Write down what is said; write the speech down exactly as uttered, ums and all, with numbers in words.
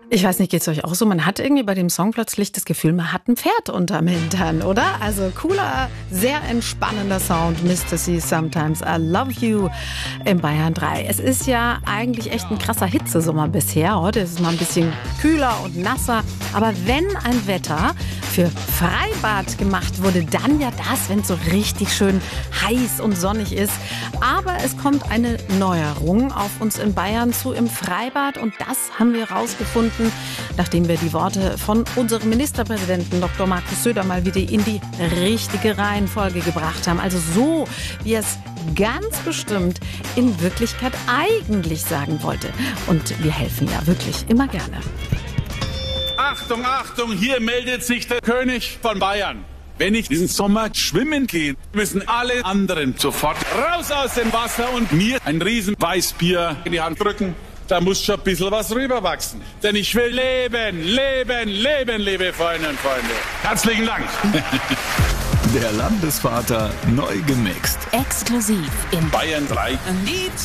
Ich weiß nicht, geht's euch auch so? Man hat irgendwie bei dem Song plötzlich das Gefühl, man hat ein Pferd unterm Hintern, oder? Also cooler, sehr entspannender Sound. Mister C, Sometimes I Love You in Bayern drei. Es ist ja eigentlich echt ein krasser Hitzesommer bisher. Heute ist es mal ein bisschen kühler und nasser. Aber wenn ein Wetter für Freibad gemacht wurde, dann ja das, wenn es so richtig schön heiß und sonnig ist. Aber es kommt eine Neuerung auf uns in Bayern zu im Freibad und das haben wir rausgefunden, nachdem wir die Worte von unserem Ministerpräsidenten Doktor Markus Söder mal wieder in die richtige Reihenfolge gebracht haben. Also so, wie er es ganz bestimmt in Wirklichkeit eigentlich sagen wollte. Und wir helfen ja wirklich immer gerne. Achtung, Achtung, hier meldet sich der König von Bayern. Wenn ich diesen Sommer schwimmen gehe, müssen alle anderen sofort raus aus dem Wasser und mir ein riesen Weißbier in die Hand drücken. Da muss schon ein bisschen was rüberwachsen. Denn ich will leben, leben, leben, liebe Freundinnen und Freunde. Herzlichen Dank. Der Landesvater neu gemixt. Exklusiv in Bayern drei.